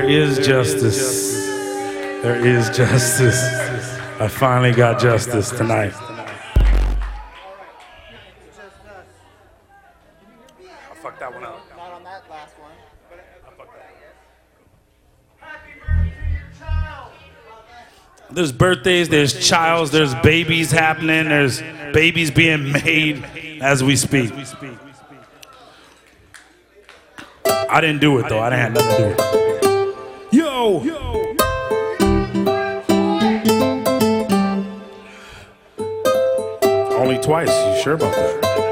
is justice. There is justice. I finally got justice tonight. I fucked that one up. Not on that last one. There's birthdays, there's childs, there's babies happening, there's babies being made as we speak. I didn't do it though, I didn't have nothing to do with it. Yo! Only twice, you sure about that?